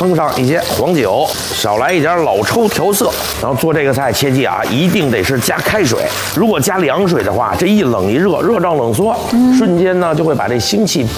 烹上一些黄酒，少来一点老抽调色。然后做这个菜切记啊，一定得是加开水，如果加凉水的话，这一冷一热，热胀冷缩，瞬间呢就会把这腥气